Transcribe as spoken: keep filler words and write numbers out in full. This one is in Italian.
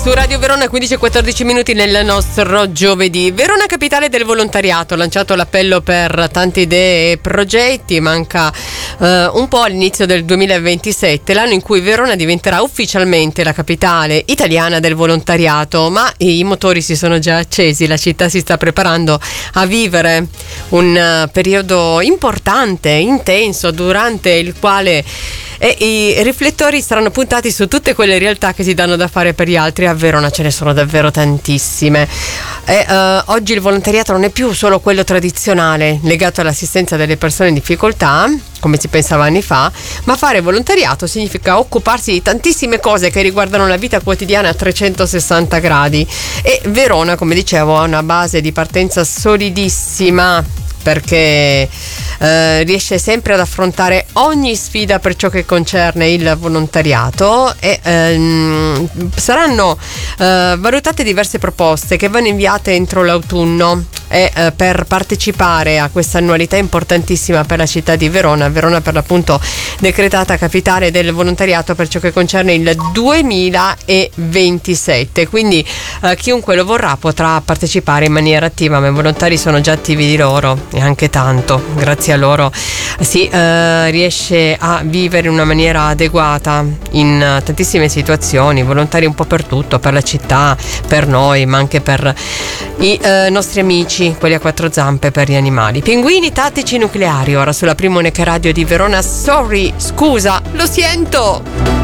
Su Radio Verona, quindici e quattordici minuti nel nostro giovedì. Verona capitale del volontariato, ha lanciato l'appello per tante idee e progetti. Manca eh, un po' all'inizio del duemilaventisette, l'anno in cui Verona diventerà ufficialmente la capitale italiana del volontariato, ma i motori si sono già accesi, la città si sta preparando a vivere un uh, periodo importante, intenso, durante il quale e i riflettori saranno puntati su tutte quelle realtà che si danno da fare per gli altri. A Verona ce ne sono davvero tantissime e uh, oggi il volontariato non è più solo quello tradizionale legato all'assistenza delle persone in difficoltà come si pensava anni fa, ma fare volontariato significa occuparsi di tantissime cose che riguardano la vita quotidiana a trecentosessanta gradi, e Verona, come dicevo, ha una base di partenza solidissima, perché eh, riesce sempre ad affrontare ogni sfida per ciò che concerne il volontariato, e ehm, saranno eh, valutate diverse proposte che vanno inviate entro l'autunno, e eh, per partecipare a questa annualità importantissima per la città di Verona, Verona per l'appunto decretata capitale del volontariato per ciò che concerne il duemilaventisette, quindi eh, chiunque lo vorrà potrà partecipare in maniera attiva, ma i volontari sono già attivi di loro, e anche tanto. Grazie a loro si eh, riesce a vivere in una maniera adeguata in uh, tantissime situazioni. Volontari un po' per tutto, per la città, per noi, ma anche per i uh, nostri amici, quelli a quattro zampe, per gli animali. Pinguini tattici nucleari, ora sulla Prima Unica Radio di Verona. Sorry, scusa, lo sento.